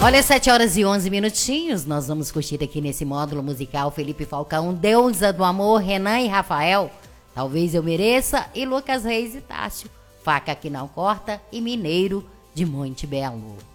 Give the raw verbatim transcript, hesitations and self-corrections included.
Olha, sete horas e onze minutinhos, nós vamos curtir aqui nesse módulo musical Felipe Falcão, Deusa do Amor, Renan e Rafael, Talvez Eu Mereça, e Lucas Reis e Tássio, Faca Que Não Corta e Mineiro de Monte Belo.